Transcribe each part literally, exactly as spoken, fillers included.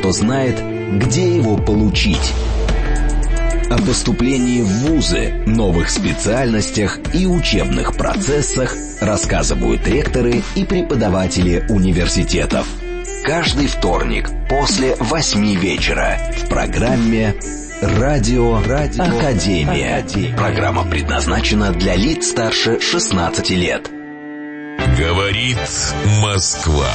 кто знает, где его получить. О поступлении в вузы, новых специальностях и учебных процессах рассказывают ректоры и преподаватели университетов. Каждый вторник после восьми вечера в программе «Радио, Радио Академия». Академия. Программа предназначена для лиц старше шестнадцати лет. Говорит Москва.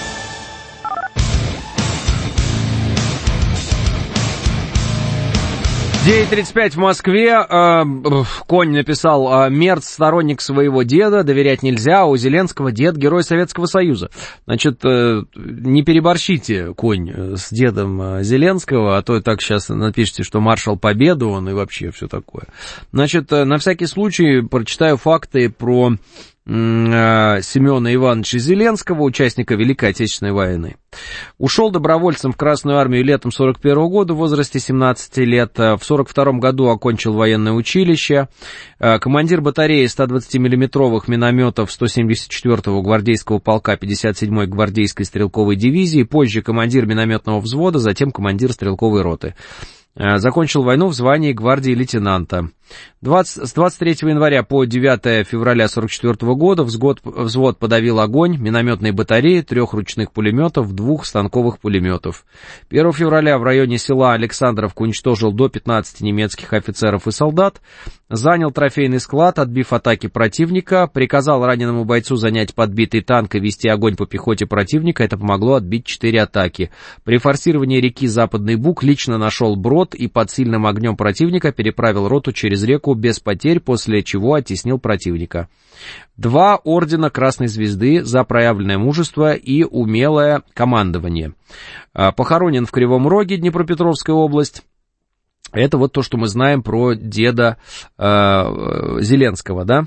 девять тридцать пять в Москве. Э, Конь написал: э, Мерц сторонник своего деда, доверять нельзя, а у Зеленского дед герой Советского Союза. Значит, э, не переборщите, Конь, с дедом э, Зеленского, а то так сейчас напишите, что маршал Победы он и вообще все такое. Значит, э, на всякий случай прочитаю факты про Семена Ивановича Зеленского, участника Великой Отечественной войны. Ушел добровольцем в Красную армию летом сорок первого года в возрасте семнадцати лет. В сорок втором году окончил военное училище. Командир батареи ста двадцатимиллиметровых минометов сто семьдесят четвёртого гвардейского полка пятьдесят седьмой гвардейской стрелковой дивизии, позже командир минометного взвода, затем командир стрелковой роты. Закончил войну в звании гвардии лейтенанта. двадцать, с двадцать третьего января по девятое февраля сорок четвёртого года взвод, взвод подавил огонь минометной батареи, трех ручных пулеметов, двух станковых пулеметов. первого февраля в районе села Александровка уничтожил до пятнадцати немецких офицеров и солдат, занял трофейный склад, отбив атаки противника, приказал раненому бойцу занять подбитый танк и вести огонь по пехоте противника. Это помогло отбить четыре атаки. При форсировании реки Западный Буг лично нашел брод и под сильным огнем противника переправил роту через реку без потерь, после чего оттеснил противника. Два ордена Красной Звезды за проявленное мужество и умелое командование. Похоронен в Кривом Роге, Днепропетровская область. Это вот то, что мы знаем про деда э, Зеленского, да?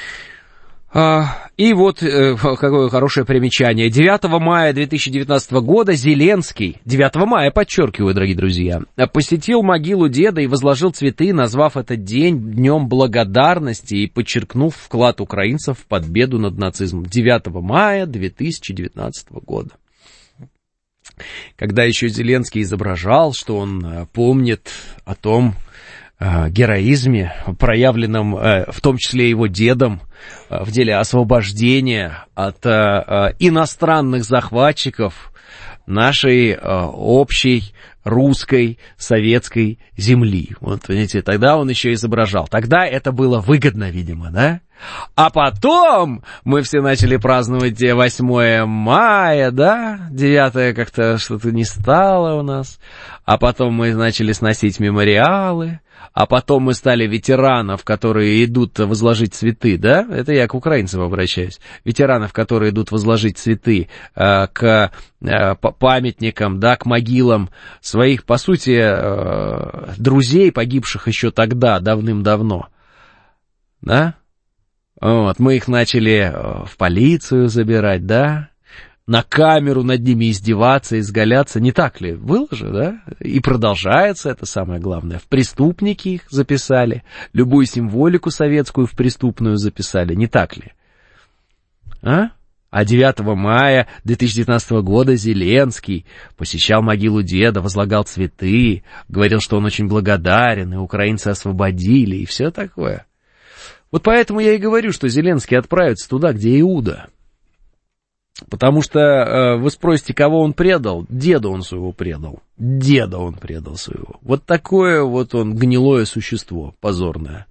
И вот э, какое хорошее примечание. девятого мая две тысячи девятнадцатого года Зеленский, девятого мая, подчеркиваю, дорогие друзья, посетил могилу деда и возложил цветы, назвав этот день Днем Благодарности и подчеркнув вклад украинцев в победу над нацизмом. девятого мая две тысячи девятнадцатого года. Когда еще Зеленский изображал, что он помнит о том э, героизме, проявленном э, в том числе его дедом, в деле освобождения от э, иностранных захватчиков нашей э, общей русской советской земли. Вот, видите, тогда он еще изображал. Тогда это было выгодно, видимо, да? А потом мы все начали праздновать восьмое мая, да? девятое как-то что-то не стало у нас. А потом мы начали сносить мемориалы. А потом мы стали ветеранов, которые идут возложить цветы, да? Это я к украинцам обращаюсь. Ветеранов, которые идут возложить цветы э, к э, памятникам, да, к могилам своих, по сути, э, друзей, погибших еще тогда, давным-давно. Да? Вот, мы их начали в полицию забирать, да? На камеру над ними издеваться, изгаляться, не так ли? Было же, да? И продолжается, это самое главное. В преступники их записали, любую символику советскую в преступную записали, не так ли? А? А девятого мая две тысячи девятнадцатого года Зеленский посещал могилу деда, возлагал цветы, говорил, что он очень благодарен, и украинцы освободили, и все такое. Вот поэтому я и говорю, что Зеленский отправится туда, где Иуда. Потому что э, вы спросите, кого он предал? Деда он своего предал. Деда он предал своего. Вот такое вот он гнилое существо, позорное.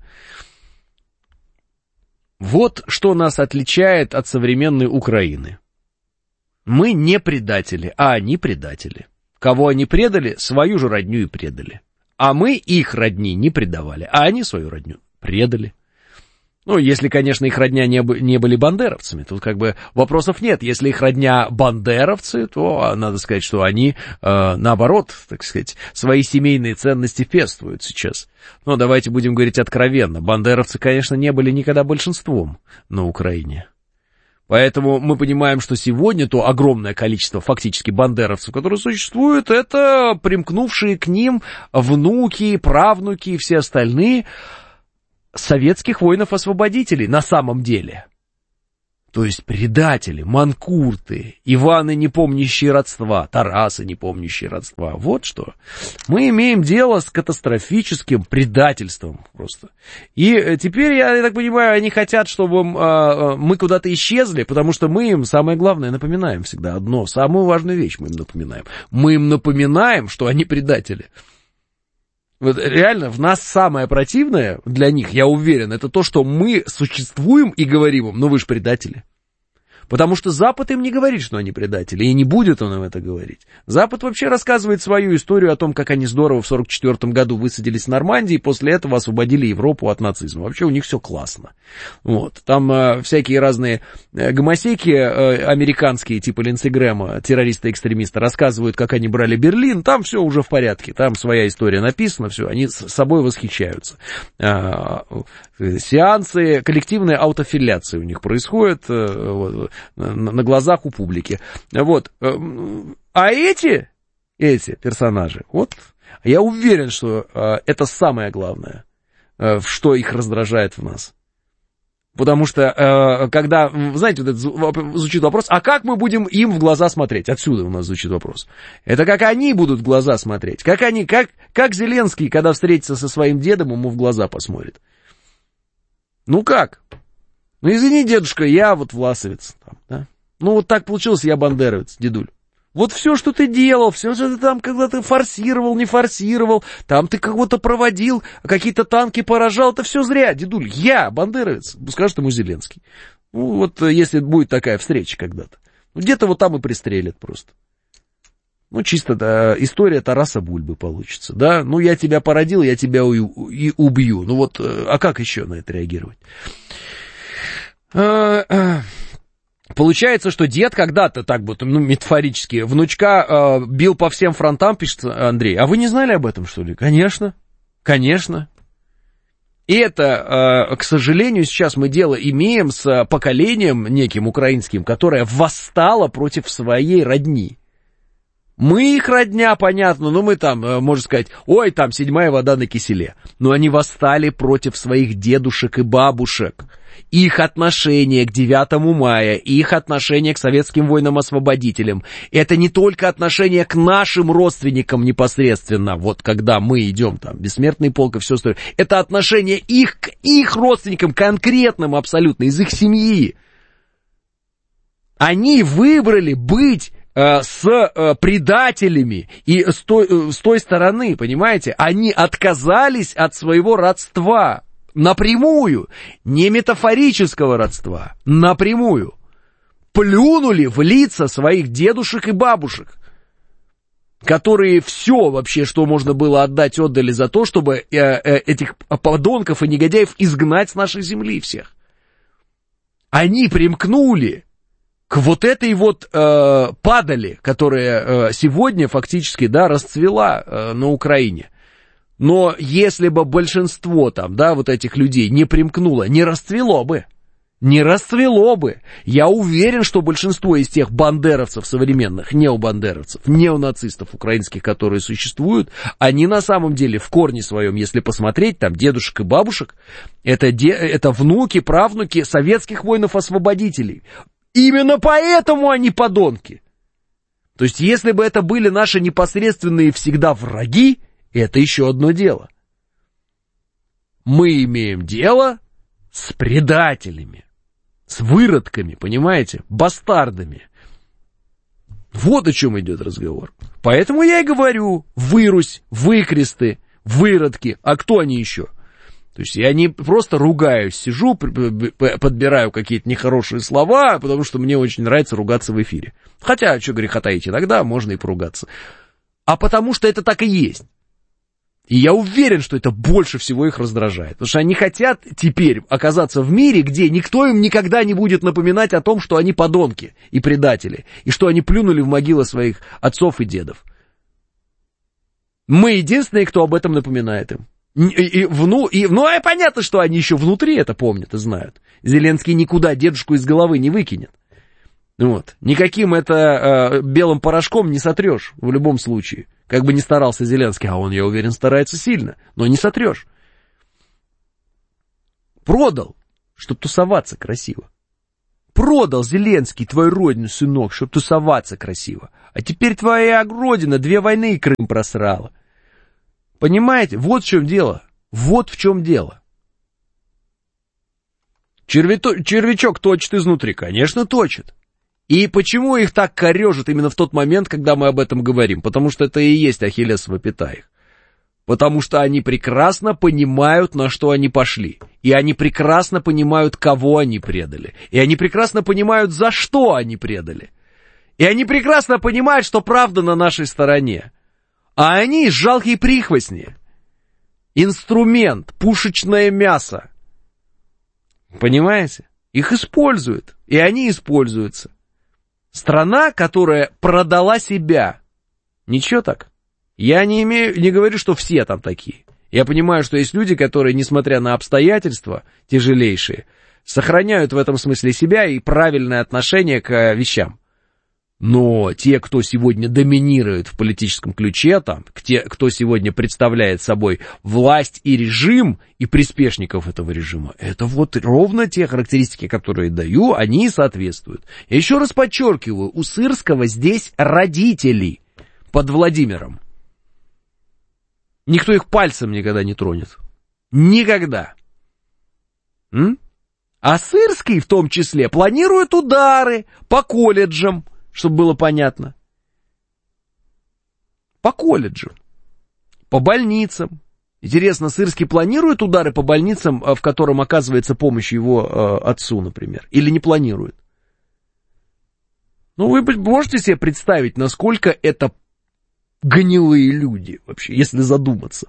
Вот что нас отличает от современной Украины. Мы не предатели, а они предатели. Кого они предали? Свою же родню и предали. А мы их родни не предавали, а они свою родню предали. Ну, если, конечно, их родня не, бы, не были бандеровцами, тут как бы вопросов нет. Если их родня бандеровцы, то надо сказать, что они, э, наоборот, так сказать, свои семейные ценности пестуют сейчас. Но давайте будем говорить откровенно. Бандеровцы, конечно, не были никогда большинством на Украине. Поэтому мы понимаем, что сегодня то огромное количество фактически бандеровцев, которые существуют, это примкнувшие к ним внуки, правнуки и все остальные советских воинов-освободителей на самом деле. То есть предатели, манкурты, Иваны, не помнящие родства, Тарасы, не помнящие родства. Вот что. Мы имеем дело с катастрофическим предательством просто. И теперь, я так понимаю, они хотят, чтобы мы куда-то исчезли, потому что мы им, самое главное, напоминаем всегда одно, самую важную вещь мы им напоминаем. Мы им напоминаем, что они предатели. Вот реально, в нас самое противное для них, я уверен, это то, что мы существуем и говорим им, ну вы же предатели. Потому что Запад им не говорит, что они предатели, и не будет он им это говорить. Запад вообще рассказывает свою историю о том, как они здорово в сорок четвёртом году высадились в Нормандии, и после этого освободили Европу от нацизма. Вообще у них все классно. Вот. Там э, всякие разные э, гомосеки э, американские, типа Линдси Грэма, террористы-экстремисты, рассказывают, как они брали Берлин. Там все уже в порядке, там своя история написана, все, они с собой восхищаются. Э, сеансы, коллективная аутофилляция у них происходит, э, вот, на глазах у публики. Вот. А эти, эти персонажи, вот, я уверен, что это самое главное, что их раздражает в нас. Потому что, когда, знаете, вот это звучит вопрос, а как мы будем им в глаза смотреть? Отсюда у нас звучит вопрос. Это как они будут в глаза смотреть. Как они, как, как Зеленский, когда встретится со своим дедом, ему в глаза посмотрит. Ну как? Ну, извини, дедушка, я вот власовец. Там, да? Ну, вот так получилось, я бандеровец, дедуль. Вот все, что ты делал, все, что ты там когда-то форсировал, не форсировал, там ты кого-то проводил, какие-то танки поражал, это все зря, дедуль. Я бандеровец, скажет ему Зеленский. Ну, вот если будет такая встреча когда-то. Ну, где-то вот там и пристрелят просто. Ну, чисто, да, история Тараса Бульбы получится, да. Ну, я тебя породил, я тебя и убью. Ну, вот, а как еще на это реагировать? Получается, что дед когда-то, так вот, ну, метафорически, внучка э, бил по всем фронтам, пишет Андрей. А вы не знали об этом, что ли? Конечно, конечно. И это, э, к сожалению, сейчас мы дело имеем с поколением неким украинским, которое восстало против своей родни. Мы их родня, понятно, ну мы там, можно сказать, ой, там седьмая вода на киселе. Но они восстали против своих дедушек и бабушек. Их отношение к девятому мая, их отношение к советским воинам-освободителям. Это не только отношение к нашим родственникам непосредственно, вот когда мы идем там, бессмертный полк и все остальное. Это отношение их к их родственникам, конкретным абсолютно, из их семьи. Они выбрали быть с э, предателями и с той, э, с той стороны, понимаете, они отказались от своего родства напрямую, не метафорического родства, напрямую. Плюнули в лица своих дедушек и бабушек, которые все вообще, что можно было отдать, отдали за то, чтобы э, э, этих подонков и негодяев изгнать с нашей земли всех. Они примкнули к вот этой вот э, падали, которая э, сегодня фактически, да, расцвела э, на Украине. Но если бы большинство там, да, вот этих людей не примкнуло, не расцвело бы. Не расцвело бы. Я уверен, что большинство из тех бандеровцев современных, необандеровцев, неонацистов украинских, которые существуют, они на самом деле в корне своем, если посмотреть, там дедушек и бабушек, это, де, это внуки, правнуки советских воинов-освободителей. Именно поэтому они подонки. То есть, если бы это были наши непосредственные всегда враги, это еще одно дело. Мы имеем дело с предателями, с выродками, понимаете, бастардами. Вот о чем идет разговор. Поэтому я и говорю, вырусь, выкресты, выродки, а кто они еще? То есть я не просто ругаюсь, сижу, подбираю какие-то нехорошие слова, потому что мне очень нравится ругаться в эфире. Хотя, что греха таить, иногда можно и поругаться. А потому что это так и есть. И я уверен, что это больше всего их раздражает. Потому что они хотят теперь оказаться в мире, где никто им никогда не будет напоминать о том, что они подонки и предатели, и что они плюнули в могилы своих отцов и дедов. Мы единственные, кто об этом напоминает им. И, и, вну, и, ну, и понятно, что они еще внутри это помнят и знают. Зеленский никуда дедушку из головы не выкинет. Вот. Никаким это э, белым порошком не сотрешь в любом случае. Как бы ни старался Зеленский, а он, я уверен, старается сильно, но не сотрешь. Продал, чтобы тусоваться красиво. Продал Зеленский твою родину, сынок, чтобы тусоваться красиво. А теперь твоя родина две войны и Крым просрала. Понимаете? Вот в чем дело. Вот в чем дело. Червито... Червячок точит изнутри, конечно, точит. И почему их так корежит именно в тот момент, когда мы об этом говорим? Потому что это и есть ахиллесова пята их. Потому что они прекрасно понимают, на что они пошли. И они прекрасно понимают, кого они предали. И они прекрасно понимают, за что они предали. И они прекрасно понимают, что правда на нашей стороне. А они жалкие прихвостни. Инструмент, пушечное мясо. Понимаете? Их используют. И они используются. Страна, которая продала себя. Ничего так. Я не имею, не говорю, что все там такие. Я понимаю, что есть люди, которые, несмотря на обстоятельства тяжелейшие, сохраняют в этом смысле себя и правильное отношение к вещам. Но те, кто сегодня доминирует в политическом ключе, там, те, кто сегодня представляет собой власть и режим, и приспешников этого режима, это вот ровно те характеристики, которые даю, они и соответствуют. Я еще раз подчеркиваю, у Сырского здесь родители под Владимиром. Никто их пальцем никогда не тронет. Никогда. М? А Сырский в том числе планирует удары по колледжам, чтобы было понятно. По колледжам. По больницам. Интересно, Сырский планирует удары по больницам, в котором оказывается помощь его э, отцу, например? Или не планирует? Ну, вы можете себе представить, насколько это гнилые люди вообще, если задуматься.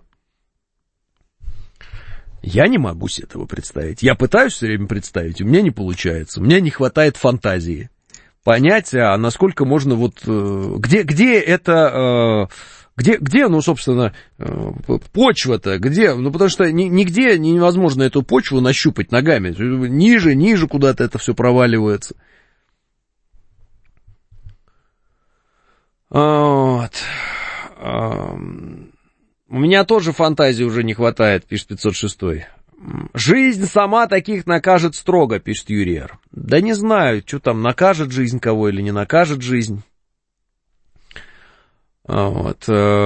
Я не могу себе этого представить. Я пытаюсь все время представить, у меня не получается. У меня не хватает фантазии. Понять, а насколько можно вот... Где, где это... Где, где, ну, собственно, почва-то? Где? Ну, потому что нигде невозможно эту почву нащупать ногами. Ниже, ниже куда-то это все проваливается. Вот... У меня тоже фантазии уже не хватает, пишет пятьсот шестой. Жизнь сама таких накажет строго, пишет Юрий Р. Да не знаю, что там, накажет жизнь кого или не накажет жизнь. Вот.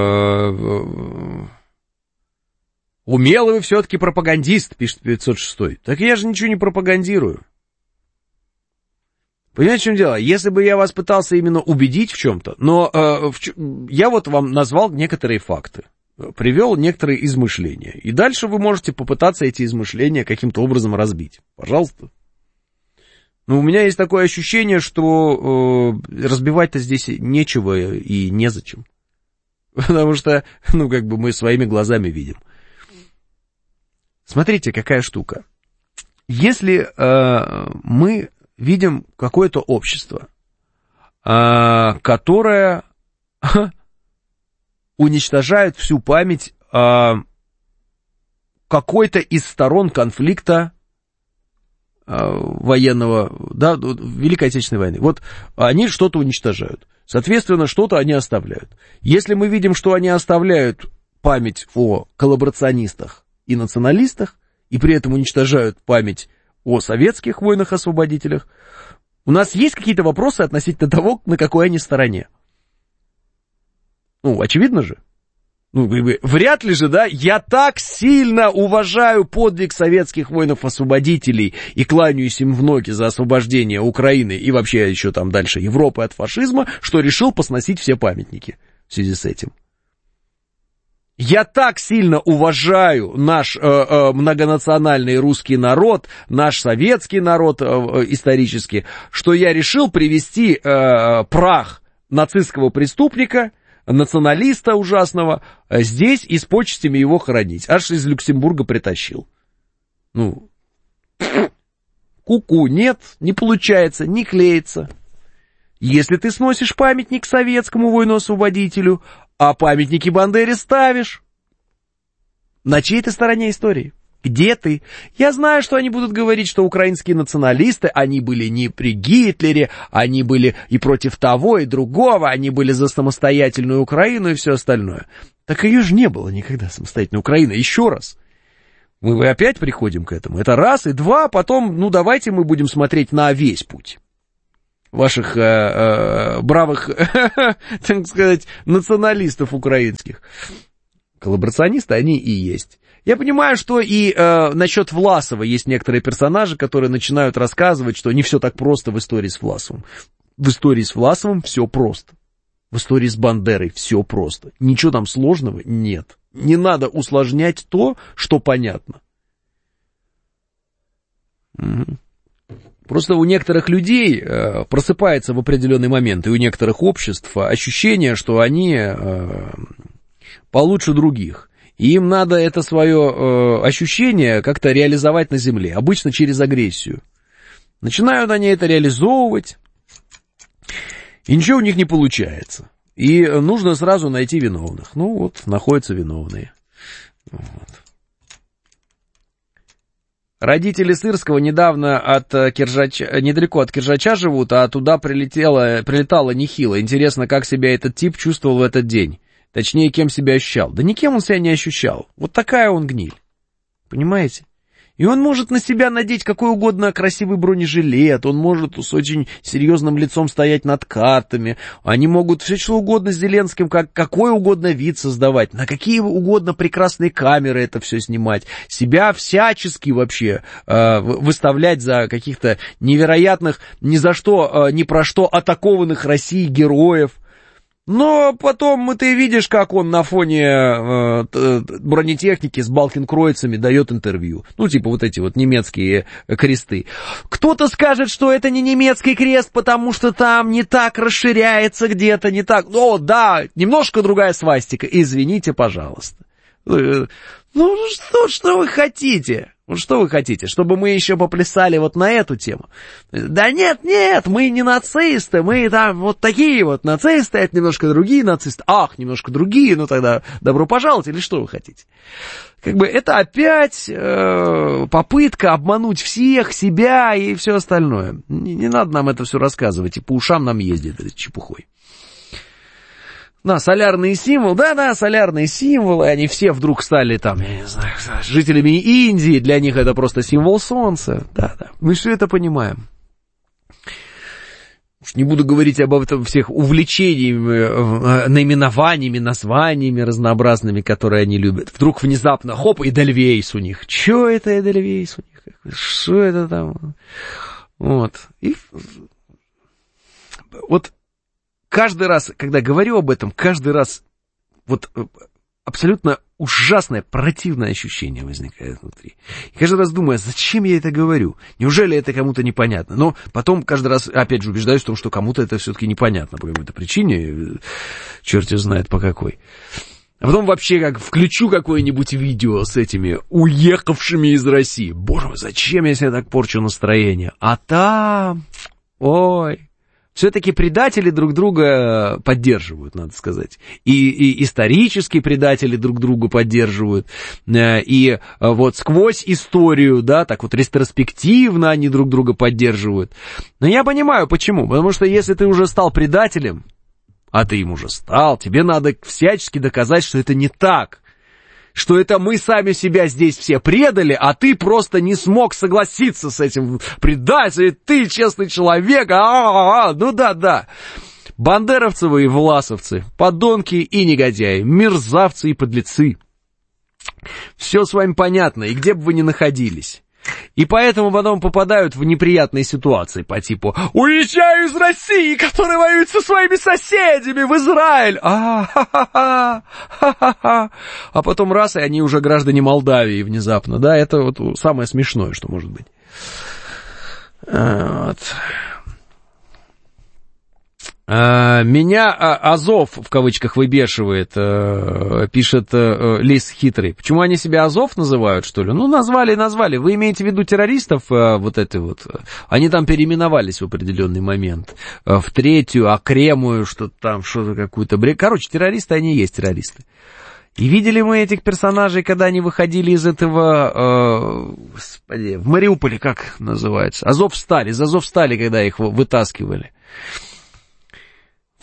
Умелый вы все-таки пропагандист, пишет пятьсот шестой. Так я же ничего не пропагандирую. Понимаете, в чем дело? Если бы я вас пытался именно убедить в чем-то, но э, в, я вот вам назвал некоторые факты, привел некоторые измышления, и дальше вы можете попытаться эти измышления каким-то образом разбить. Пожалуйста. Но у меня есть такое ощущение, что э, разбивать-то здесь нечего и незачем. Потому что, ну, как бы мы своими глазами видим. Смотрите, какая штука. Если э, мы... видим какое-то общество, которое уничтожает всю память какой-то из сторон конфликта военного, да, Великой Отечественной войны. Вот они что-то уничтожают. Соответственно, что-то они оставляют. Если мы видим, что они оставляют память о коллаборационистах и националистах, и при этом уничтожают память о советских войнах-освободителях, у нас есть какие-то вопросы относительно того, на какой они стороне. Ну, очевидно же. Ну, вряд ли же, да, я так сильно уважаю подвиг советских воинов-освободителей и кланяюсь им в ноги за освобождение Украины и вообще еще там дальше Европы от фашизма, что решил посносить все памятники в связи с этим. Я так сильно уважаю наш э, э, многонациональный русский народ, наш советский народ э, э, исторически, что я решил привести э, прах нацистского преступника, националиста ужасного, э, здесь и с почестями его хоронить. Аж из Люксембурга притащил. Ну, ку-ку, нет, не получается, не клеится. Если ты сносишь памятник советскому воину-освободителю, а памятники Бандере ставишь, на чьей ты стороне истории? Где ты? Я знаю, что они будут говорить, что украинские националисты, они были не при Гитлере, они были и против того, и другого, они были за самостоятельную Украину и все остальное. Так ее же не было никогда, самостоятельной Украины. Еще раз. Мы опять приходим к этому. Это раз, и два, потом, ну, давайте мы будем смотреть на весь путь ваших э, э, бравых, так сказать, националистов украинских. Коллаборационисты они и есть. Я понимаю, что и э, насчет Власова есть некоторые персонажи, которые начинают рассказывать, что не все так просто в истории с Власовым. В истории с Власовым все просто. В истории с Бандерой все просто. Ничего там сложного нет. Не надо усложнять то, что понятно. Угу. Просто у некоторых людей э, просыпается в определенный момент, и у некоторых обществ ощущение, что они э, получше других. И им надо это свое э, ощущение как-то реализовать на земле, обычно через агрессию. Начинают они это реализовывать, и ничего у них не получается. И нужно сразу найти виновных. Ну вот, находятся виновные. Вот. Родители Сырского недавно от Киржача, недалеко от Киржача живут, а туда прилетело, прилетало нехило. Интересно, как себя этот тип чувствовал в этот день. Точнее, кем себя ощущал. Да никем он себя не ощущал. Вот такая он гниль. Понимаете? И он может на себя надеть какой угодно красивый бронежилет, он может с очень серьезным лицом стоять над картами, они могут все что угодно с Зеленским, как, какой угодно вид создавать, на какие угодно прекрасные камеры это все снимать, себя всячески вообще э, выставлять за каких-то невероятных, ни за что, э, ни про что атакованных Россией героев. Но потом ты видишь, как он на фоне э, бронетехники с Балкенкройцами дает интервью. Ну, типа вот эти вот немецкие кресты. Кто-то скажет, что это не немецкий крест, потому что там не так расширяется где-то, не так... О, да, немножко другая свастика. Извините, пожалуйста. Ну, что, что вы хотите? Ну, что вы хотите? Чтобы мы еще поплясали вот на эту тему? Да нет, нет, мы не нацисты, мы там вот такие вот нацисты, это немножко другие нацисты. Ах, немножко другие, ну тогда добро пожаловать, или что вы хотите? Как бы это опять э, попытка обмануть всех, себя и все остальное. Не, не надо нам это все рассказывать, и по ушам нам ездит этой чепухой. Да, солярные символы, да-да, солярные символы, они все вдруг стали там, я не знаю, жителями Индии, для них это просто символ солнца, да-да, мы все это понимаем. Уж не буду говорить об этом всех увлечениями, наименованиями, названиями разнообразными, которые они любят. Вдруг внезапно, хоп, Эдельвейс у них. Че это Эдельвейс у них? Что это там? Вот, и вот... Каждый раз, когда говорю об этом, каждый раз вот абсолютно ужасное, противное ощущение возникает внутри. И каждый раз думаю, зачем я это говорю? Неужели это кому-то непонятно? Но потом каждый раз, опять же, убеждаюсь в том, что кому-то это все-таки непонятно по какой-то причине, черт его знает по какой. А потом вообще как включу какое-нибудь видео с этими уехавшими из России. Боже мой, зачем я себе так порчу настроение? А там, ой... Все-таки предатели друг друга поддерживают, надо сказать. И, и исторические предатели друг друга поддерживают. И вот сквозь историю, да, так вот ретроспективно они друг друга поддерживают. Но я понимаю, почему. Потому что если ты уже стал предателем, а ты им уже стал, тебе надо всячески доказать, что это не так. Что это мы сами себя здесь все предали, а ты просто не смог согласиться с этим предателем, ты честный человек, а-а-а, ну да-да. Бандеровцы вы и власовцы, подонки и негодяи, мерзавцы и подлецы. Все с вами понятно, и где бы вы ни находились. И поэтому потом попадают в неприятные ситуации по типу «Уезжаю из России, которая воюет со своими соседями в Израиль!» а, а потом раз, и они уже граждане Молдавии внезапно. Да, это вот самое смешное, что может быть. Вот. Меня Азов, в кавычках, выбешивает, пишет Лис Хитрый. Почему они себя Азов называют, что ли? Ну, назвали, назвали. Вы имеете в виду террористов, вот это вот? Они там переименовались в определенный момент. В третью, окремую, что-то там, что-то какую-то... Короче, террористы, они и есть террористы. И видели мы этих персонажей, когда они выходили из этого... Э, господи, в Мариуполе, как называется? Азовсталь, из Азовстали, когда их вытаскивали.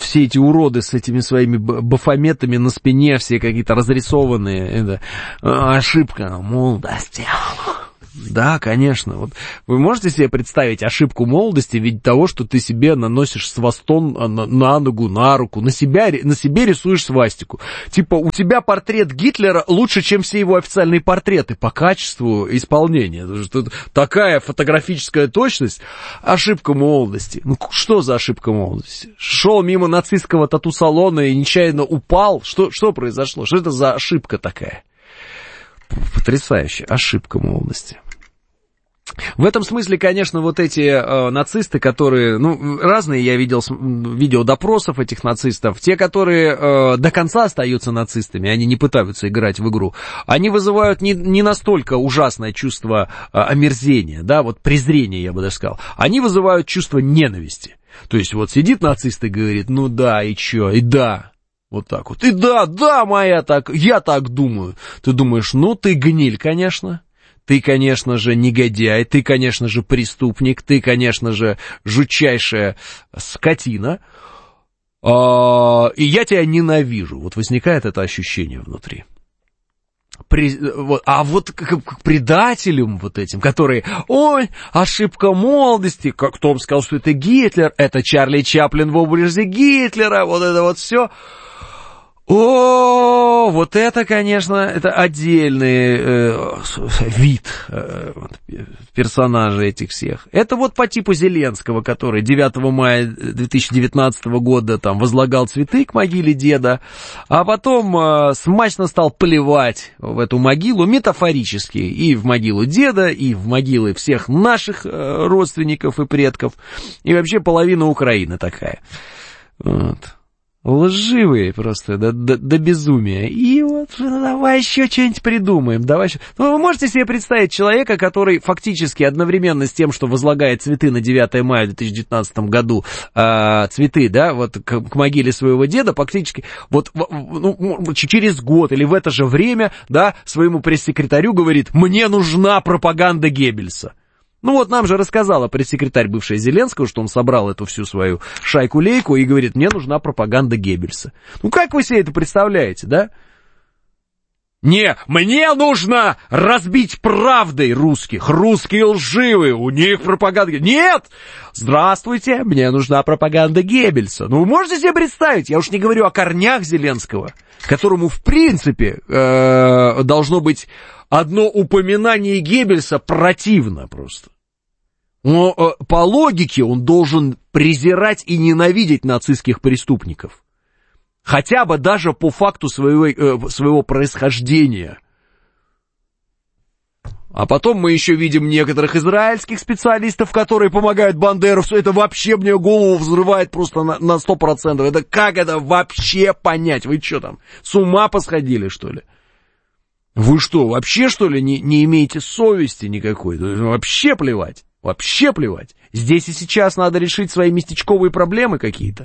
все эти уроды с этими своими бафометами на спине, все какие-то разрисованные, это ошибка молодости. Да, конечно. Вот вы можете себе представить ошибку молодости в виде того, что ты себе наносишь свастон на, на ногу, на руку, на себя, на себе рисуешь свастику. Типа у тебя портрет Гитлера лучше, чем все его официальные портреты по качеству исполнения. Такая фотографическая точность. Ошибка молодости. Ну что за ошибка молодости? Шел мимо нацистского тату-салона и нечаянно упал. Что, что произошло? Что это за ошибка такая? Потрясающая ошибка молодости. В этом смысле, конечно, вот эти э, нацисты, которые, ну, разные я видел видео допросов этих нацистов, те, которые э, до конца остаются нацистами, они не пытаются играть в игру, они вызывают не, не настолько ужасное чувство э, омерзения, да, вот презрения, я бы даже сказал, они вызывают чувство ненависти. То есть вот сидит нацист и говорит, ну да, и чё, и да. Вот так вот. И да, да, моя так, я так думаю. Ты думаешь, ну ты гниль, конечно. Ты, конечно же, негодяй. Ты, конечно же, преступник. Ты, конечно же, жутчайшая скотина. А, и я тебя ненавижу. Вот возникает это ощущение внутри. При, вот, а вот к, к предателям вот этим, которые, ой, ошибка молодости, как Том сказал, что это Гитлер, это Чарли Чаплин в образе Гитлера, вот это вот все. О, вот это, конечно, это отдельный э, вид э, персонажей этих всех. Это вот по типу Зеленского, который девятого мая две тысячи девятнадцатого года там возлагал цветы к могиле деда, а потом э, смачно стал плевать в эту могилу метафорически и в могилу деда, и в могилы всех наших э, родственников и предков, и вообще половина Украины такая. Вот. Лживые просто до, до, до безумия. И вот ну, давай еще что-нибудь придумаем. Давай еще... Ну, вы можете себе представить человека, который фактически одновременно с тем, что возлагает цветы на девятое мая две тысячи девятнадцатом году, э, цветы, да, вот к, к могиле своего деда, фактически вот ну, через год или в это же время, да, своему пресс-секретарю говорит, мне нужна пропаганда Геббельса. Ну вот нам же рассказала пресс-секретарь бывшая Зеленского, что он собрал эту всю свою шайку-лейку и говорит, мне нужна пропаганда Геббельса. Ну как вы себе это представляете, да? Не, мне нужно разбить правдой русских. Русские лживые, у них пропаганда... Нет! Здравствуйте, мне нужна пропаганда Геббельса. Ну вы можете себе представить? Я уж не говорю о корнях Зеленского, которому в принципе э, должно быть одно упоминание Геббельса противно просто. Но э, по логике он должен презирать и ненавидеть нацистских преступников. Хотя бы даже по факту своего, э, своего происхождения. А потом мы еще видим некоторых израильских специалистов, которые помогают бандеровцу. Это вообще мне голову взрывает просто на, на сто процентов. Это как это вообще понять? Вы что там, с ума посходили, что ли? Вы что, вообще, что ли, не, не имеете совести никакой? Вообще плевать. Вообще плевать. Здесь и сейчас надо решить свои местечковые проблемы какие-то.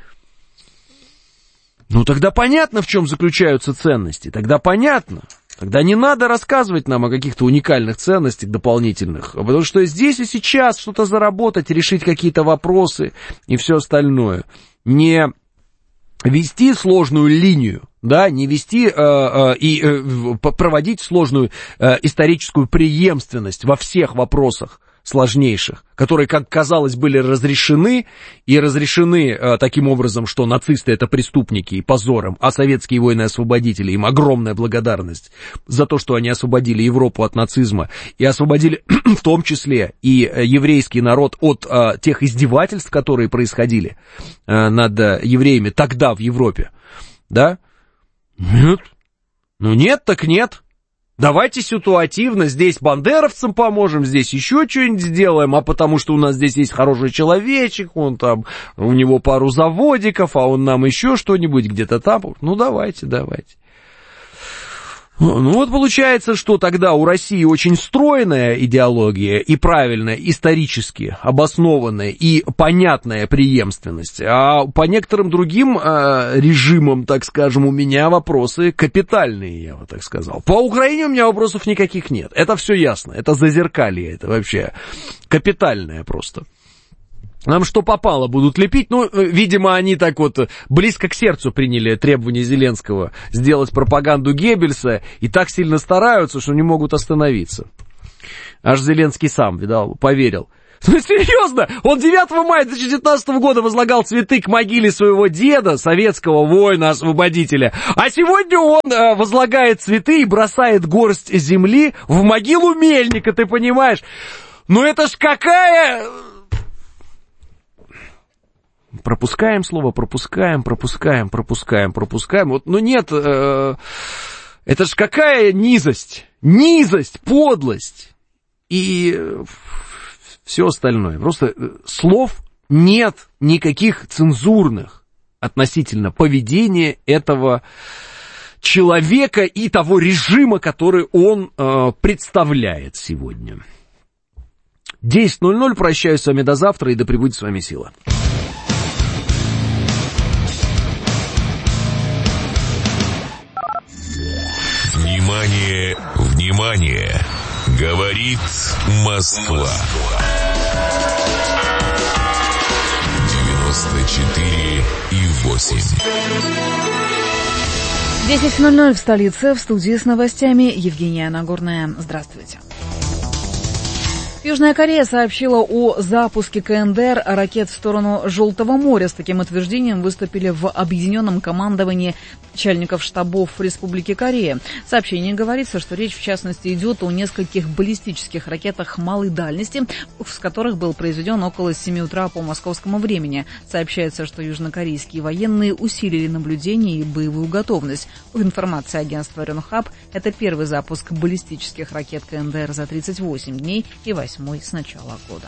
Ну, тогда понятно, в чем заключаются ценности. Тогда понятно. Тогда не надо рассказывать нам о каких-то уникальных ценностях дополнительных. Потому что здесь и сейчас что-то заработать, решить какие-то вопросы и все остальное. Не вести сложную линию, да, не вести э, э, и э, проводить сложную э, историческую преемственность во всех вопросах сложнейших, которые, как казалось, были разрешены, и разрешены э, таким образом, что нацисты это преступники и позором, а советские воины-освободители, им огромная благодарность за то, что они освободили Европу от нацизма, и освободили в том числе и еврейский народ от э, тех издевательств, которые происходили э, над э, евреями тогда в Европе, да? Нет. Ну нет, так нет. Давайте ситуативно здесь бандеровцам поможем, здесь еще что-нибудь сделаем, а потому что у нас здесь есть хороший человечек, он там, у него пару заводиков, а он нам еще что-нибудь где-то там. Ну давайте, давайте. Ну вот получается, что тогда у России очень стройная идеология и правильная, исторически обоснованная и понятная преемственность, а по некоторым другим э, режимам, так скажем, у меня вопросы капитальные, я бы так сказал. По Украине у меня вопросов никаких нет, это все ясно, это зазеркалье, это вообще капитальное просто. Нам что попало будут лепить. Ну, видимо, они так вот близко к сердцу приняли требования Зеленского сделать пропаганду Геббельса и так сильно стараются, что не могут остановиться. Аж Зеленский сам, видал, поверил. Ну, серьезно, он девятого мая две тысячи девятнадцатого года возлагал цветы к могиле своего деда, советского воина-освободителя. А сегодня он э, возлагает цветы и бросает горсть земли в могилу Мельника, ты понимаешь? Ну это ж какая... Пропускаем слово, пропускаем, пропускаем, пропускаем, пропускаем. Вот, ну нет, э, это ж какая низость, низость, подлость и все остальное. Просто слов нет никаких цензурных относительно поведения этого человека и того режима, который он э, представляет сегодня. десять ноль ноль, прощаюсь с вами до завтра и да пребудет с вами сила. Внимание, внимание! Говорит Москва. девяносто четыре и восемь. десять ноль ноль в столице, в студии с новостями Евгения Нагорная. Здравствуйте. Южная Корея сообщила о запуске КНДР ракет в сторону Желтого моря. С таким утверждением выступили в объединенном командовании начальников штабов Республики Корея. В сообщении говорится, что речь в частности идет о нескольких баллистических ракетах малой дальности, с которых был произведен около семи утра по московскому времени. Сообщается, что южнокорейские военные усилили наблюдение и боевую готовность. По информации агентства Ренхаб, это первый запуск баллистических ракет КНДР за тридцать восемь дней и восемь с начала года.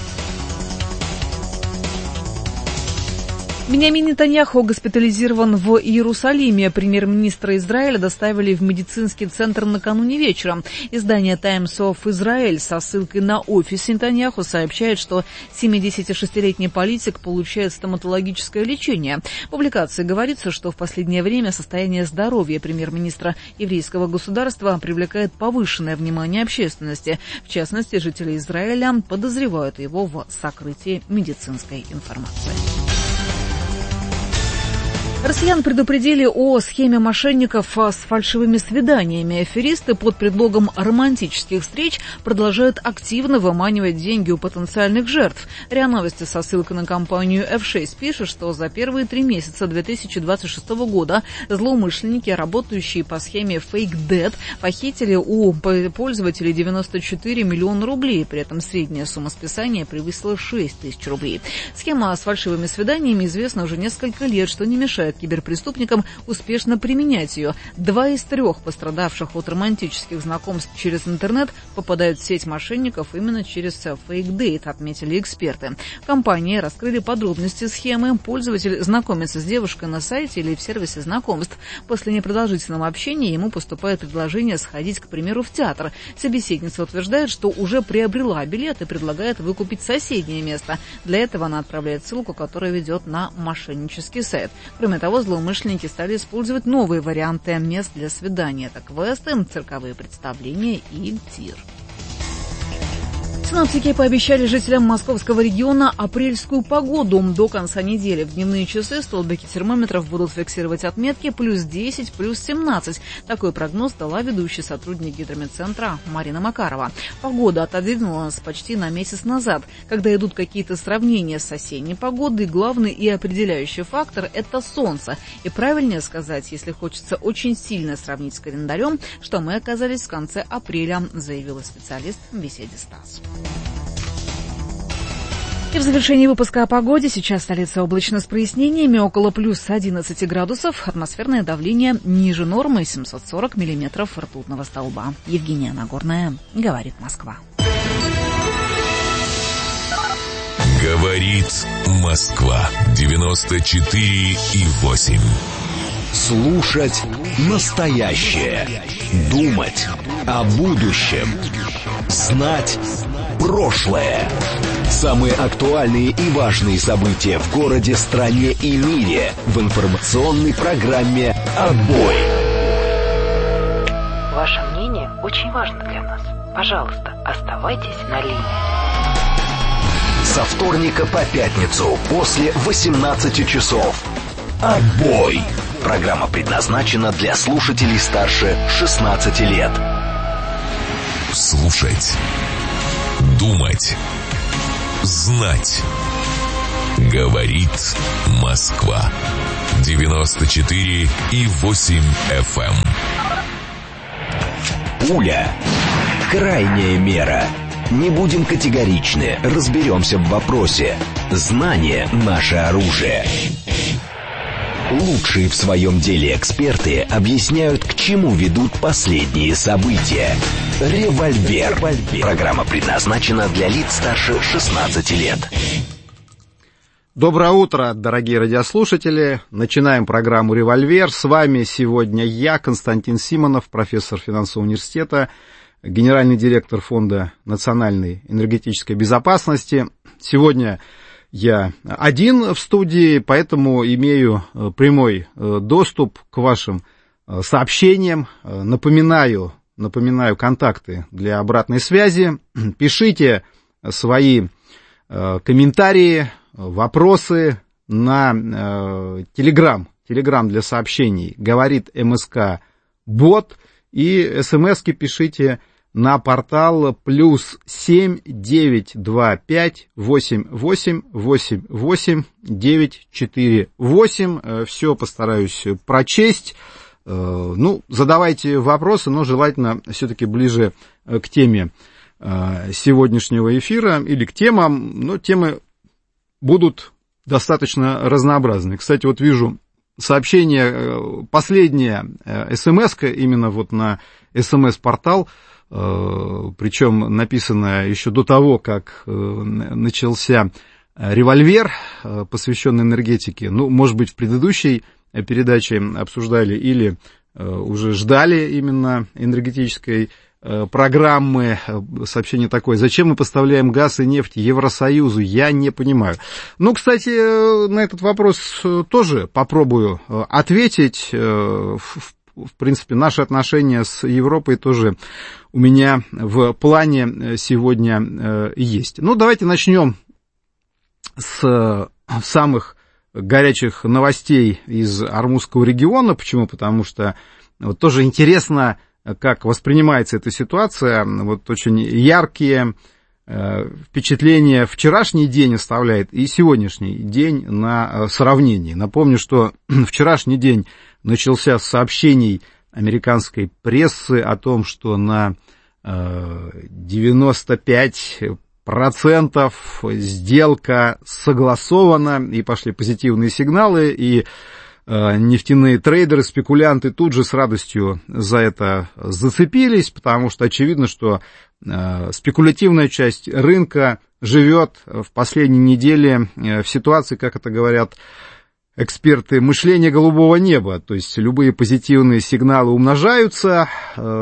Биньямин Нетаньяху госпитализирован в Иерусалиме. Премьер-министра Израиля доставили в медицинский центр накануне вечером. Издание Times of Israel со ссылкой на офис Нетаньяху сообщает, что семидесятишестилетний политик получает стоматологическое лечение. В публикации говорится, что в последнее время состояние здоровья премьер-министра еврейского государства привлекает повышенное внимание общественности. В частности, жители Израиля подозревают его в сокрытии медицинской информации. Россиян предупредили о схеме мошенников с фальшивыми свиданиями. Аферисты под предлогом романтических встреч продолжают активно выманивать деньги у потенциальных жертв. РИА Новости со ссылкой на компанию эф шесть пишет, что за первые три месяца две тысячи двадцать шестого года злоумышленники, работающие по схеме Fake Debt, похитили у пользователей девяносто четыре миллиона рублей. При этом средняя сумма списания превысила шесть тысяч рублей. Схема с фальшивыми свиданиями известна уже несколько лет, что не мешает киберпреступникам успешно применять ее. Два из трех пострадавших от романтических знакомств через интернет попадают в сеть мошенников именно через Fake Date, отметили эксперты. В компании раскрыли подробности схемы. Пользователь знакомится с девушкой на сайте или в сервисе знакомств. После непродолжительного общения ему поступает предложение сходить, к примеру, в театр. Собеседница утверждает, что уже приобрела билет и предлагает выкупить соседнее место. Для этого она отправляет ссылку, которая ведет на мошеннический сайт. Кроме того, злоумышленники стали использовать новые варианты мест для свидания. Это квесты, цирковые представления и тир. Синоптики пообещали жителям московского региона апрельскую погоду. До конца недели в дневные часы столбики термометров будут фиксировать отметки плюс десять, плюс семнадцать. Такой прогноз дала ведущий сотрудник гидрометцентра Марина Макарова. Погода отодвинулась почти на месяц назад. Когда идут какие-то сравнения с осенней погодой, главный и определяющий фактор – это солнце. И правильнее сказать, если хочется очень сильно сравнить с календарем, что мы оказались в конце апреля, заявила специалист в беседе Стас. И в завершении выпуска о погоде. Сейчас столица облачно с прояснениями, около плюс одиннадцати градусов. Атмосферное давление ниже нормы, семьсот сорок миллиметров ртутного столба. Евгения Нагорная, говорит Москва. Говорит Москва. девяносто четыре и восемь. Слушать настоящее. Думать о будущем. Знать прошлое. Самые актуальные и важные события в городе, стране и мире в информационной программе «Отбой». Ваше мнение очень важно для нас. Пожалуйста, оставайтесь на линии. Со вторника по пятницу после восемнадцати часов. Отбой! Программа предназначена для слушателей старше шестнадцати лет. Слушать. Думать. Знать. Говорит Москва. девяносто четыре и восемь эф эм. Пуля. Крайняя мера. Не будем категоричны, разберемся в вопросе. Знание – наше оружие. Лучшие в своем деле эксперты объясняют, к чему ведут последние события. Револьвер. Программа предназначена для лиц старше шестнадцати лет. Доброе утро, дорогие радиослушатели. Начинаем программу «Револьвер». С вами сегодня я, Константин Симонов, профессор финансового университета, генеральный директор Фонда национальной энергетической безопасности. Сегодня я один в студии, поэтому имею прямой доступ к вашим сообщениям. Напоминаю, напоминаю контакты для обратной связи. Пишите свои комментарии, вопросы на Telegram, Telegram для сообщений «Говорит МСК Бот», и смски пишите на портал плюс семь девять два пять восемь восемь восемь восемь девять четыре восемь. Все постараюсь прочесть. Ну, задавайте вопросы, но желательно все-таки ближе к теме сегодняшнего эфира или к темам, но темы будут достаточно разнообразны. Кстати, вот вижу сообщение, последняя смс-ка именно вот на смс-портал, причем написано еще до того, как начался револьвер, посвященный энергетике. Ну, может быть, в предыдущей передаче обсуждали или уже ждали именно энергетической программы. Сообщение такое: зачем мы поставляем газ и нефть Евросоюзу? Я не понимаю. Ну, кстати, на этот вопрос тоже попробую ответить. В, в принципе, наши отношения с Европой тоже у меня в плане сегодня есть. Ну, давайте начнем с самых горячих новостей из Ормузского региона. Почему? Потому что вот тоже интересно, как воспринимается эта ситуация. Вот очень яркие э, впечатления вчерашний день оставляет и сегодняшний день на э, сравнении. Напомню, что вчерашний день начался с сообщений американской прессы о том, что на э, девяносто пять процентов сделка согласована, и пошли позитивные сигналы, и нефтяные трейдеры, спекулянты тут же с радостью за это зацепились, потому что очевидно, что спекулятивная часть рынка живет в последние недели в ситуации, как это говорят эксперты, мышления голубого неба. То есть любые позитивные сигналы умножаются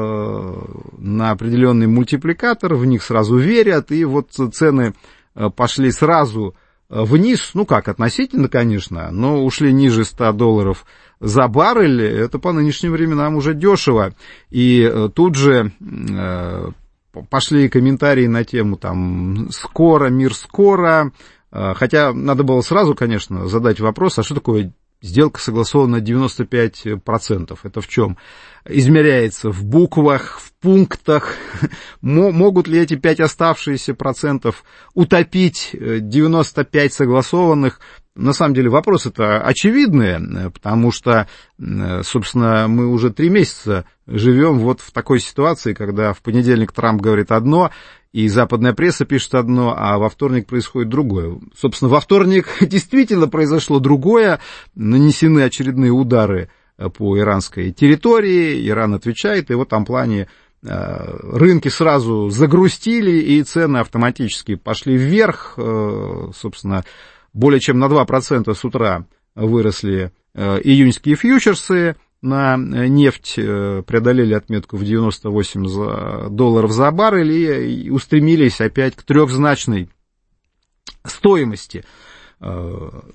на определенный мультипликатор, в них сразу верят, и вот цены пошли сразу вниз, ну как, относительно, конечно, но ушли ниже ста долларов за баррель. Это по нынешним временам уже дешево. И тут же э, пошли комментарии на тему там «скоро, мир скоро». Хотя надо было сразу, конечно, задать вопрос, а что такое сделка согласована на девяносто пять процентов? Это в чем? Измеряется в буквах, в пунктах. Могут ли эти пять оставшиеся процентов утопить девяносто пять согласованных? На самом деле вопрос-то очевидный, потому что, собственно, мы уже три месяца живем вот в такой ситуации, когда в понедельник Трамп говорит одно, и западная пресса пишет одно, а во вторник происходит другое. Собственно, во вторник действительно произошло другое, нанесены очередные удары по иранской территории, Иран отвечает, и в этом плане рынки сразу загрустили, и цены автоматически пошли вверх, собственно, более чем на два процента с утра выросли июньские фьючерсы на нефть, преодолели отметку в девяносто восемь долларов за баррель и устремились опять к трехзначной стоимости. Что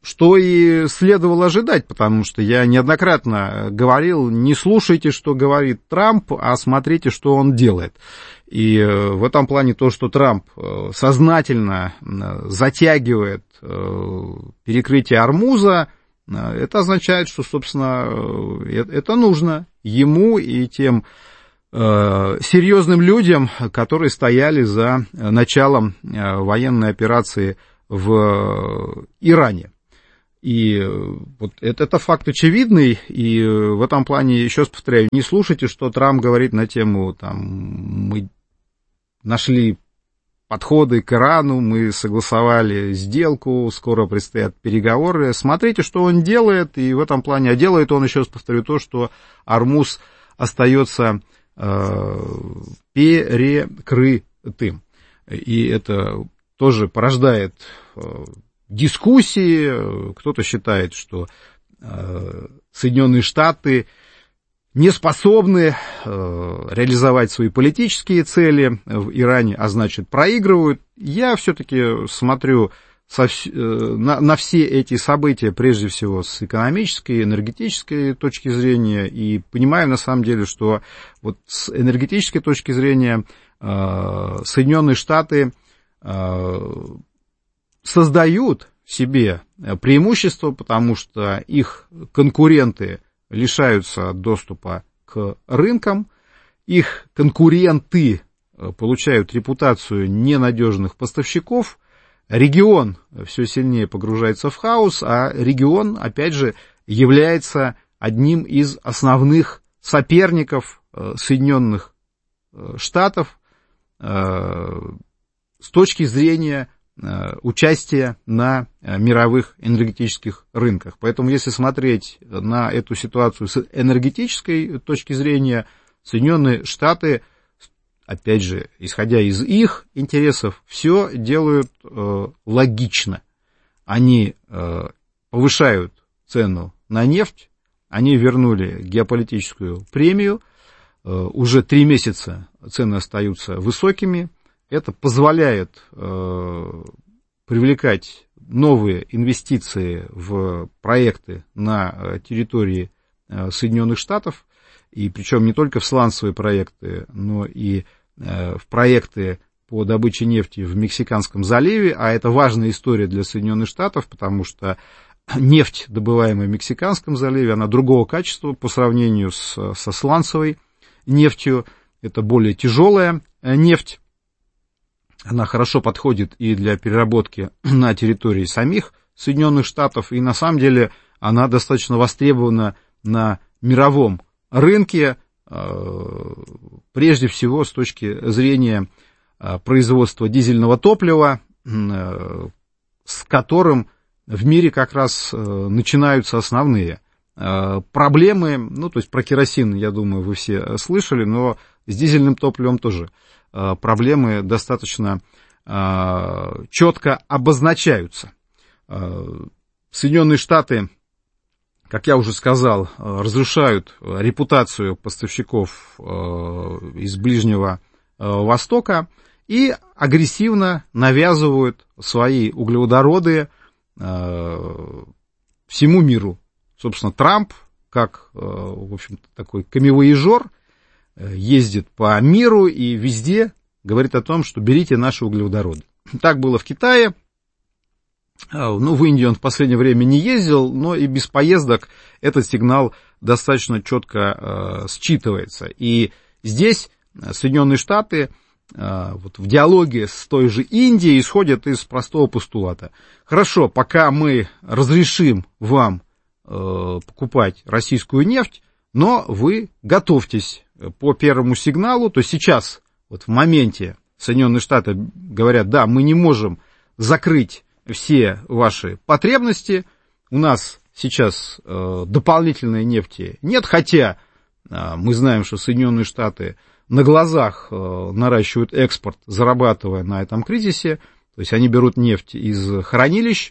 что и следовало ожидать, потому что я неоднократно говорил, не слушайте, что говорит Трамп, а смотрите, что он делает. И в этом плане то, что Трамп сознательно затягивает перекрытие Ормуза, это означает, что, собственно, это нужно ему и тем серьезным людям, которые стояли за началом военной операции в Иране. И вот это, это факт очевидный, и в этом плане, еще раз повторяю, не слушайте, что Трамп говорит на тему, там, мы нашли подходы к Ирану, мы согласовали сделку, скоро предстоят переговоры. Смотрите, что он делает, и в этом плане, а делает он, еще раз повторю, то, что Ормуз остается э, перекрытым. И это тоже порождает э, дискуссии. Кто-то считает, что э, Соединенные Штаты не способны э, реализовать свои политические цели в Иране, а значит проигрывают. Я все-таки смотрю со, э, на, на все эти события прежде всего с экономической, энергетической точки зрения и понимаю на самом деле, что вот с энергетической точки зрения э, Соединенные Штаты э, создают себе преимущество, потому что их конкуренты лишаются доступа к рынкам, их конкуренты получают репутацию ненадежных поставщиков, регион все сильнее погружается в хаос, а регион, опять же, является одним из основных соперников Соединенных Штатов с точки зрения участия на мировых энергетических рынках. Поэтому, если смотреть на эту ситуацию с энергетической точки зрения, Соединенные Штаты, опять же, исходя из их интересов, все делают э, логично. Они э, повышают цену на нефть, они вернули геополитическую премию, э, уже три месяца цены остаются высокими. Это позволяет э, привлекать новые инвестиции в проекты на территории э, Соединенных Штатов, и причем не только в сланцевые проекты, но и э, в проекты по добыче нефти в Мексиканском заливе, а это важная история для Соединенных Штатов, потому что нефть, добываемая в Мексиканском заливе, она другого качества по сравнению с, со сланцевой нефтью, это более тяжелая нефть. Она хорошо подходит и для переработки на территории самих Соединенных Штатов, и на самом деле она достаточно востребована на мировом рынке, прежде всего с точки зрения производства дизельного топлива, с которым в мире как раз начинаются основные проблемы. Ну, то есть про керосин, я думаю, вы все слышали, но с дизельным топливом тоже проблемы достаточно э, четко обозначаются. Э, Соединенные Штаты, как я уже сказал, разрушают репутацию поставщиков э, из Ближнего э, Востока и агрессивно навязывают свои углеводороды э, всему миру. Собственно, Трамп, как, э, в общем-то, такой камевояжер, ездит по миру и везде говорит о том, что берите наши углеводороды. Так было в Китае. Ну, в Индию он в последнее время не ездил, но и без поездок этот сигнал достаточно четко э, считывается. И здесь Соединенные Штаты э, вот в диалоге с той же Индией исходят из простого постулата. Хорошо, пока мы разрешим вам э, покупать российскую нефть, но вы готовьтесь по первому сигналу, то сейчас, вот в моменте Соединенные Штаты говорят, да, мы не можем закрыть все ваши потребности, у нас сейчас э, дополнительной нефти нет, хотя э, мы знаем, что Соединенные Штаты на глазах э, наращивают экспорт, зарабатывая на этом кризисе, то есть они берут нефть из хранилищ,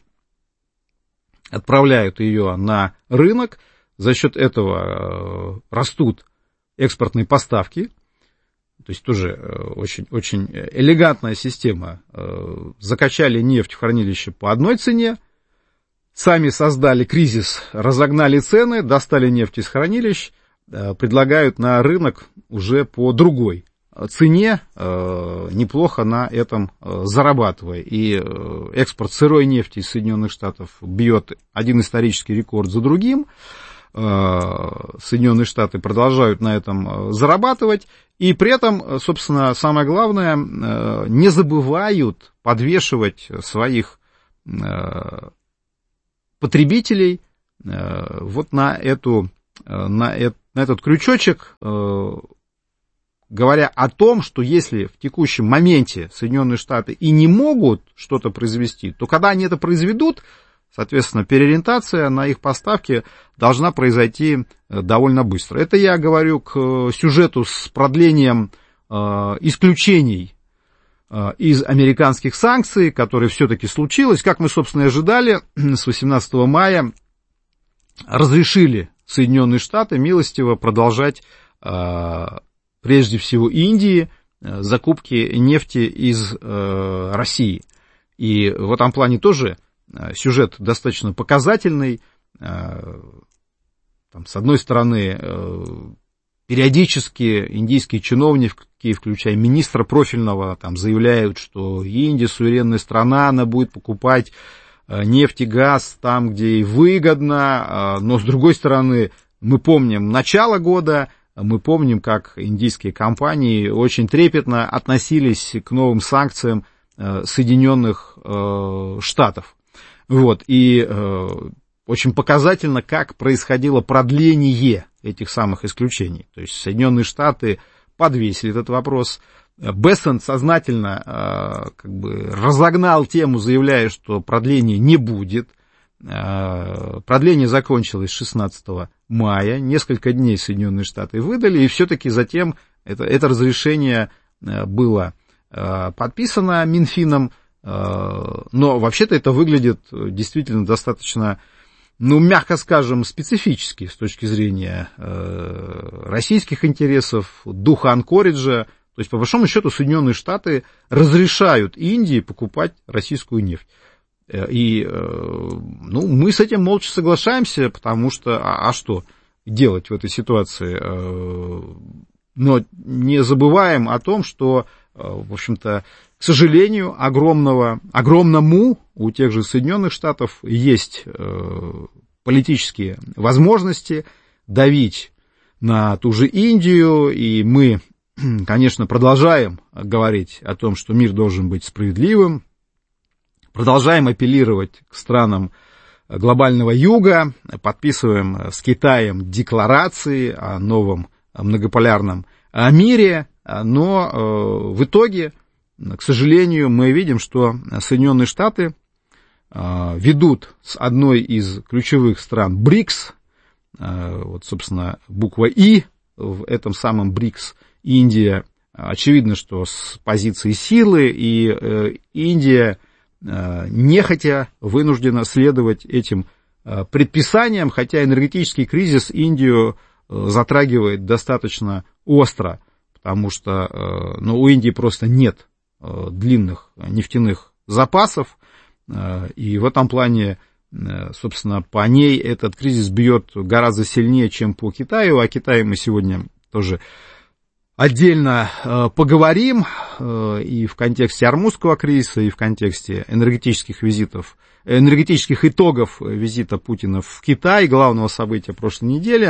отправляют ее на рынок, за счет этого э, растут экспортные поставки, то есть тоже очень, очень элегантная система. Закачали нефть в хранилище по одной цене, сами создали кризис, разогнали цены, достали нефть из хранилищ, предлагают на рынок уже по другой цене, неплохо на этом зарабатывая. И экспорт сырой нефти из Соединенных Штатов бьет один исторический рекорд за другим. Соединенные Штаты продолжают на этом зарабатывать. И при этом, собственно, самое главное, не забывают подвешивать своих потребителей вот на, эту, на, на этот крючочек, говоря о том, что если в текущем моменте Соединенные Штаты и не могут что-то произвести, то когда они это произведут, соответственно, переориентация на их поставки должна произойти довольно быстро. Это я говорю к сюжету с продлением э, исключений э, из американских санкций, которые все-таки случилось. Как мы, собственно, и ожидали, с восемнадцатого мая разрешили Соединенные Штаты милостиво продолжать э, прежде всего Индии закупки нефти из э, России. И в этом плане тоже сюжет достаточно показательный. Там, с одной стороны, периодически индийские чиновники, включая министра профильного, там, заявляют, что Индия суверенная страна, она будет покупать нефть и газ там, где ей выгодно. Но, с другой стороны, мы помним начало года, мы помним, как индийские компании очень трепетно относились к новым санкциям Соединенных Штатов. Вот, и э, очень показательно, как происходило продление этих самых исключений. То есть Соединенные Штаты подвесили этот вопрос. Бессент сознательно э, как бы разогнал тему, заявляя, что продления не будет. Э, продление закончилось шестнадцатого мая. Несколько дней Соединенные Штаты выдали, и все-таки затем это, это разрешение было э, подписано Минфином. Но вообще-то это выглядит действительно достаточно, ну, мягко скажем, специфически с точки зрения э, российских интересов, духа анкориджа. То есть, по большому счету, Соединенные Штаты разрешают Индии покупать российскую нефть. И, э, ну, мы с этим молча соглашаемся, потому что, а, а что делать в этой ситуации? Э, но не забываем о том, что, э, в общем-то, к сожалению, огромного, огромному у тех же Соединенных Штатов есть э, политические возможности давить на ту же Индию, и мы, конечно, продолжаем говорить о том, что мир должен быть справедливым, продолжаем апеллировать к странам глобального юга, подписываем с Китаем декларации о новом многополярном мире, но э, в итоге, к сожалению, мы видим, что Соединенные Штаты ведут с одной из ключевых стран БРИКС, вот, собственно, буква И в этом самом БРИКС, Индия, очевидно, что с позиции силы, и Индия нехотя вынуждена следовать этим предписаниям, хотя энергетический кризис Индию затрагивает достаточно остро, потому что, ну, у Индии просто нет длинных нефтяных запасов, и в этом плане, собственно, по ней этот кризис бьет гораздо сильнее, чем по Китаю. О Китае мы сегодня тоже отдельно поговорим, и в контексте Ормузского кризиса, и в контексте энергетических визитов, энергетических итогов визита Путина в Китай, главного события прошлой недели.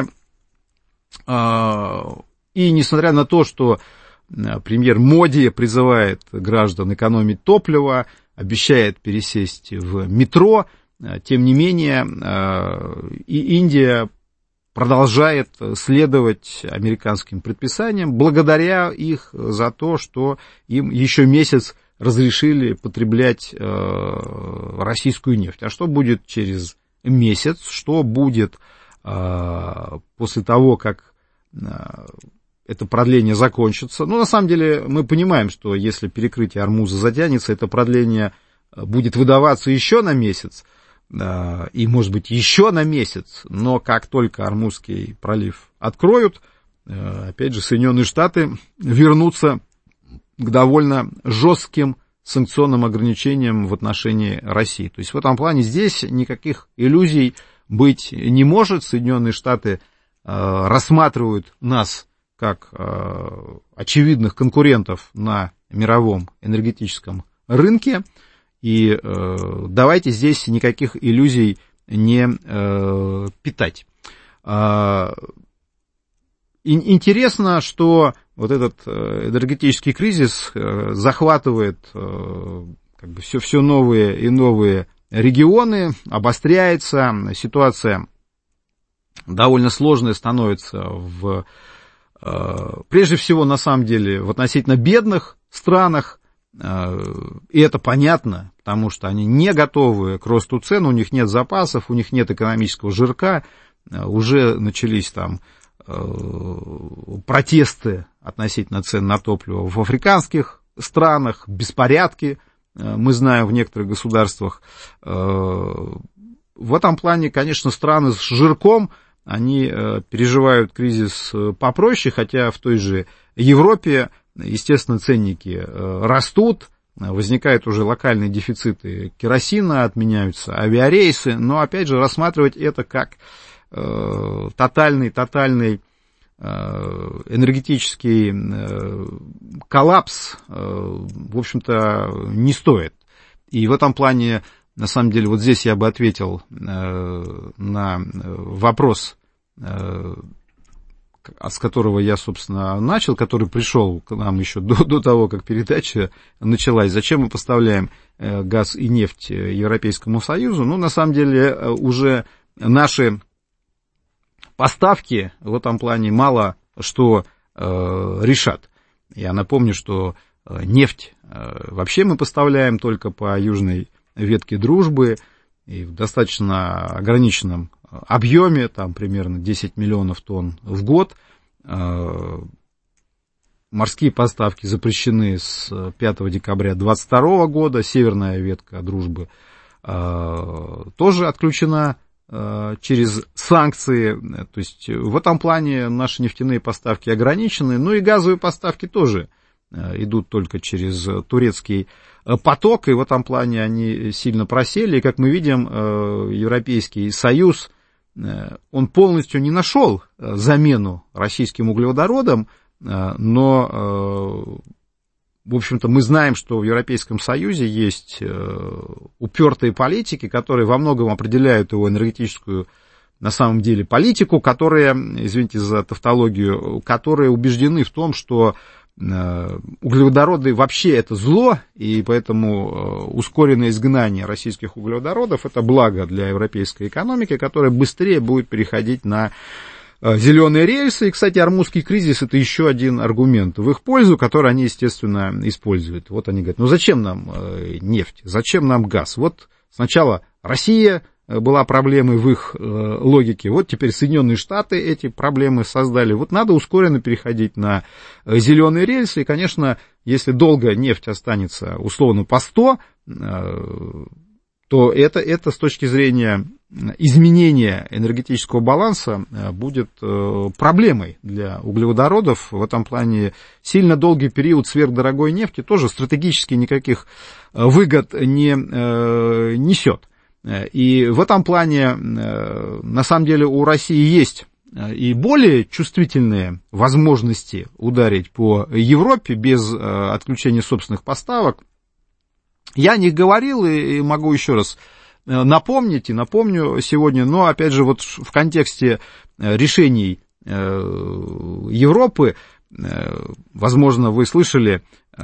И несмотря на то, что премьер Моди призывает граждан экономить топливо, обещает пересесть в метро, тем не менее и Индия продолжает следовать американским предписаниям, благодаря их за то, что им еще месяц разрешили потреблять российскую нефть. А что будет через месяц, что будет после того, как это продление закончится? Ну, на самом деле, мы понимаем, что если перекрытие Ормуза затянется, это продление будет выдаваться еще на месяц, и, может быть, еще на месяц, но как только Ормузский пролив откроют, опять же, Соединенные Штаты вернутся к довольно жестким санкционным ограничениям в отношении России. То есть в этом плане здесь никаких иллюзий быть не может. Соединенные Штаты э, рассматривают нас как э, очевидных конкурентов на мировом энергетическом рынке. И э, давайте здесь никаких иллюзий не э, питать. Э, интересно, что вот этот энергетический кризис захватывает как бы все, все новые и новые регионы, обостряется, ситуация довольно сложная становится в, прежде всего, на самом деле, в относительно бедных странах, и это понятно, потому что они не готовы к росту цен, у них нет запасов, у них нет экономического жирка, уже начались там протесты относительно цен на топливо в африканских странах, беспорядки, мы знаем, в некоторых государствах. В этом плане, конечно, страны с жирком, они переживают кризис попроще, хотя в той же Европе, естественно, ценники растут, возникают уже локальные дефициты керосина, отменяются авиарейсы, но, опять же, рассматривать это как тотальный, тотальный энергетический коллапс, в общем-то, не стоит. И в этом плане, на самом деле, вот здесь я бы ответил на вопрос, с которого я, собственно, начал, который пришел к нам еще до, до того, как передача началась. Зачем мы поставляем газ и нефть Европейскому Союзу? Ну, на самом деле, уже наши поставки в этом плане мало что э, решат. Я напомню, что э, нефть э, вообще мы поставляем только по южной ветке дружбы и в достаточно ограниченном объеме, там примерно десять миллионов тонн в год. Э, морские поставки запрещены с пятого декабря две тысячи двадцать второго года, северная ветка дружбы э, тоже отключена через санкции, то есть в этом плане наши нефтяные поставки ограничены, ну и газовые поставки тоже идут только через турецкий поток, и в этом плане они сильно просели, и, как мы видим, Европейский Союз, он полностью не нашел замену российским углеводородам, но, в общем-то, мы знаем, что в Европейском Союзе есть упертые политики, которые во многом определяют его энергетическую, на самом деле, политику, которые, извините за тавтологию, которые убеждены в том, что углеводороды вообще это зло, и поэтому ускоренное изгнание российских углеводородов это благо для европейской экономики, которая быстрее будет переходить на зеленые рельсы. И, кстати, Ормузский кризис это еще один аргумент в их пользу, который они, естественно, используют. Вот они говорят, ну зачем нам нефть, зачем нам газ? Вот сначала Россия была проблемой в их логике, вот теперь Соединенные Штаты эти проблемы создали. Вот надо ускоренно переходить на зеленые рельсы. И, конечно, если долго нефть останется условно по сто, то это, это с точки зрения изменения энергетического баланса будет проблемой для углеводородов. В этом плане сильно долгий период сверхдорогой нефти тоже стратегически никаких выгод не несет. И в этом плане, на самом деле, у России есть и более чувствительные возможности ударить по Европе без отключения собственных поставок. Я о них говорил и могу еще раз напомнить, и напомню сегодня, но, опять же, вот в контексте решений Европы, возможно, вы слышали,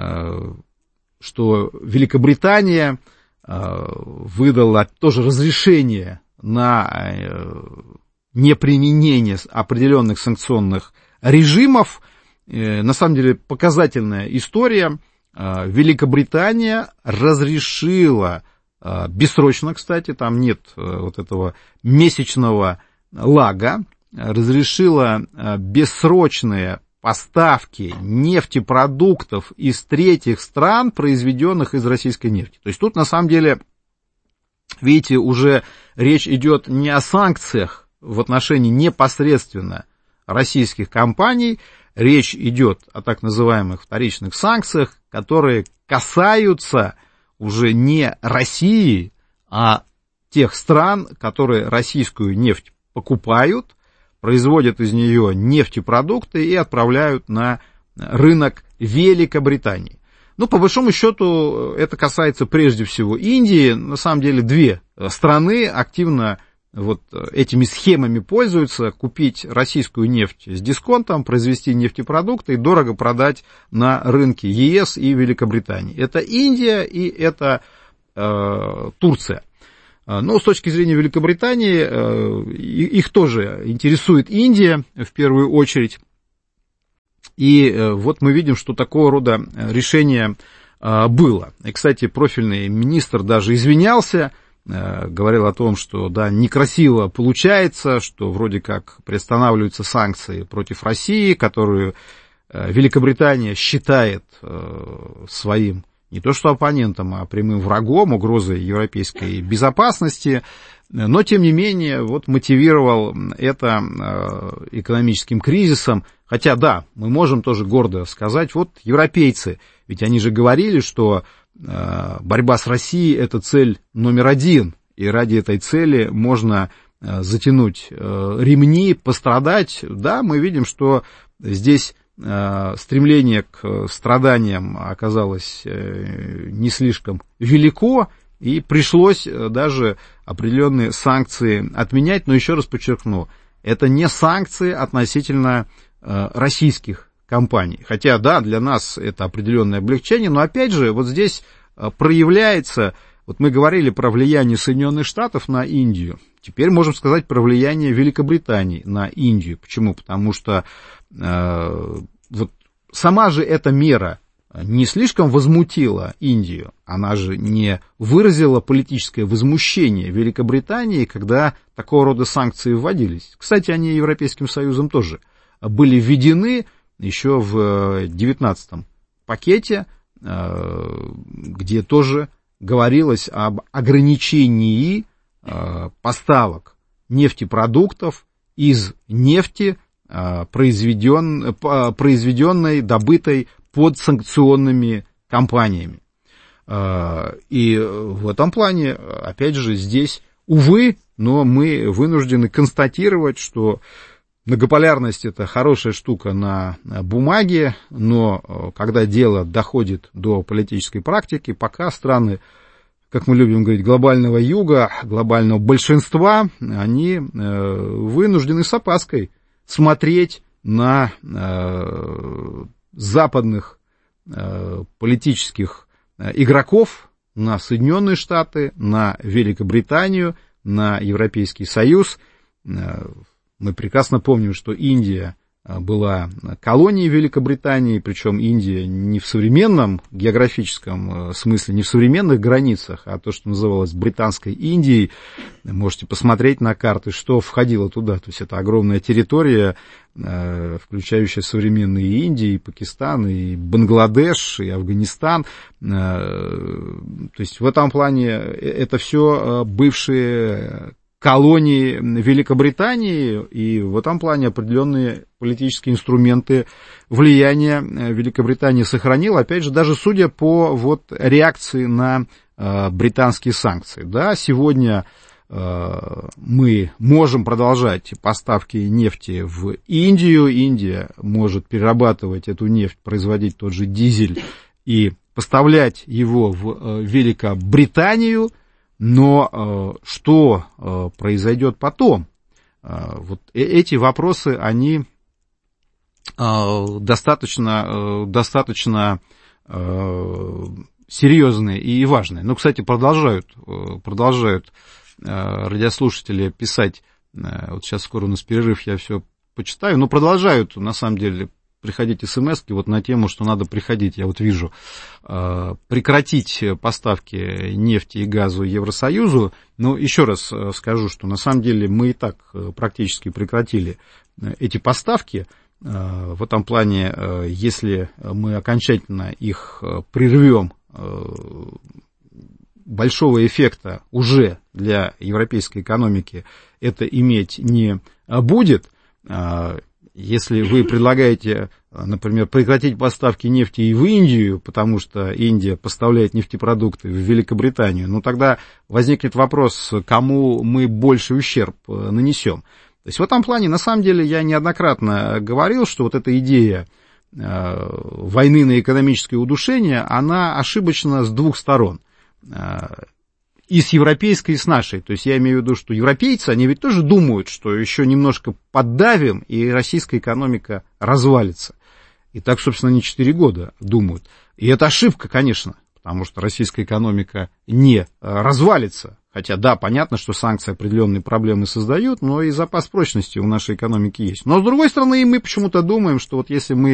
что Великобритания выдала тоже разрешение на неприменение определенных санкционных режимов. На самом деле, показательная история. Великобритания разрешила, бессрочно, кстати, там нет вот этого месячного лага, разрешила бессрочные поставки нефтепродуктов из третьих стран, произведенных из российской нефти. То есть тут, на самом деле, видите, уже речь идет не о санкциях в отношении непосредственно российских компаний, речь идет о так называемых вторичных санкциях, которые касаются уже не России, а тех стран, которые российскую нефть покупают, производят из нее нефтепродукты и отправляют на рынок Великобритании. Ну, по большому счету, это касается прежде всего Индии. На самом деле, две страны активно вот этими схемами пользуются: купить российскую нефть с дисконтом, произвести нефтепродукты и дорого продать на рынке ЕС и Великобритании. Это Индия и это э, Турция. Но с точки зрения Великобритании, э, их тоже интересует Индия в первую очередь. И э, вот мы видим, что такого рода решение э, было. И, кстати, профильный министр даже извинялся, говорил о том, что да, некрасиво получается, что вроде как приостанавливаются санкции против России, которую Великобритания считает своим не то что оппонентом, а прямым врагом, угрозой европейской безопасности, но тем не менее вот мотивировал это экономическим кризисом. Хотя да, мы можем тоже гордо сказать, вот европейцы, ведь они же говорили, что борьба с Россией — это цель номер один, и ради этой цели можно затянуть ремни, пострадать. Да, мы видим, что здесь стремление к страданиям оказалось не слишком велико, и пришлось даже определенные санкции отменять. Но еще раз подчеркну, это не санкции относительно российских компаний. Хотя, да, для нас это определенное облегчение, но опять же, вот здесь проявляется, вот мы говорили про влияние Соединенных Штатов на Индию, теперь можем сказать про влияние Великобритании на Индию. Почему? Потому что э, вот сама же эта мера не слишком возмутила Индию, она же не выразила политическое возмущение Великобритании, когда такого рода санкции вводились. Кстати, они Европейским Союзом тоже были введены еще в девятнадцатом пакете, где тоже говорилось об ограничении поставок нефтепродуктов из нефти, произведен, произведенной, добытой под санкционными компаниями. И в этом плане, опять же, здесь, увы, но мы вынуждены констатировать, что многополярность — это хорошая штука на бумаге, но когда дело доходит до политической практики, пока страны, как мы любим говорить, глобального юга, глобального большинства, они вынуждены с опаской смотреть на западных политических игроков, на Соединенные Штаты, на Великобританию, на Европейский Союз. Мы прекрасно помним, что Индия была колонией Великобритании, причем Индия не в современном географическом смысле, не в современных границах, а то, что называлось Британской Индией. Можете посмотреть на карты, что входило туда. То есть это огромная территория, включающая современные Индии, и Пакистан, и Бангладеш, и Афганистан. То есть в этом плане это все бывшие колонии Великобритании, и в этом плане определенные политические инструменты влияния Великобритания сохранила, опять же, даже судя по вот реакции на э, британские санкции. Да, сегодня э, мы можем продолжать поставки нефти в Индию, Индия может перерабатывать эту нефть, производить тот же дизель и поставлять его в э, Великобританию. Но э, что э, произойдет потом? Э, вот эти вопросы, они э, достаточно, э, достаточно э, серьезные и важные. Ну, кстати, продолжают, э, продолжают э, радиослушатели писать, э, вот сейчас скоро у нас перерыв, я все почитаю, но продолжают, на самом деле, приходить смс-ки вот на тему, что надо приходить, я вот вижу, прекратить поставки нефти и газа Евросоюзу. Но еще раз скажу, что на самом деле мы и так практически прекратили эти поставки. В этом плане, если мы окончательно их прервем, большого эффекта уже для европейской экономики это иметь не будет. если вы предлагаете, например, прекратить поставки нефти и в Индию, потому что Индия поставляет нефтепродукты в Великобританию, ну тогда возникнет вопрос, кому мы больше ущерб нанесем. То есть в этом плане, на самом деле, я неоднократно говорил, что вот эта идея э, войны на экономическое удушение, она ошибочна с двух сторон. И с европейской, и с нашей. То есть я имею в виду, что европейцы, они ведь тоже думают, что еще немножко поддавим, и российская экономика развалится. И так, собственно, они четыре года думают. И это ошибка, конечно, потому что российская экономика не развалится. Хотя, да, понятно, что санкции определенные проблемы создают, но и запас прочности у нашей экономики есть. Но, с другой стороны, и мы почему-то думаем, что вот если мы